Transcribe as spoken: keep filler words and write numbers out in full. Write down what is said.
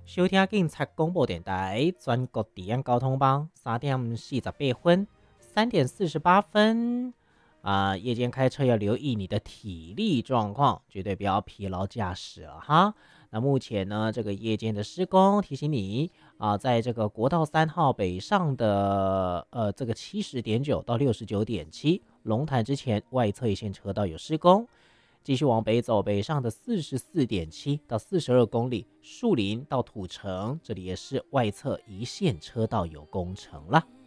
收听警察广播电台全国治安交通网，三点四十八分，三点四十八分啊、夜间开车要留意你的体力状况，绝对不要疲劳驾驶了哈。那目前呢，这个夜间的施工提醒你啊、在这个国道三号北上的呃这个七十点九到六十九点七龙潭之前外侧一线车道有施工。继续往北走，北上的四十四点七到四十二公里，树林到土城，这里也是外侧一线车道有工程了。